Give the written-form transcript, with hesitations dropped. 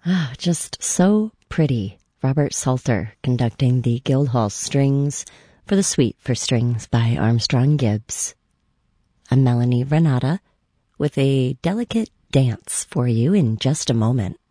Ah, just so pretty. Robert Salter conducting the Guildhall Strings for the Suite for Strings by Armstrong Gibbs. I'm Melanie Renata with a delicate dance for you in just a moment.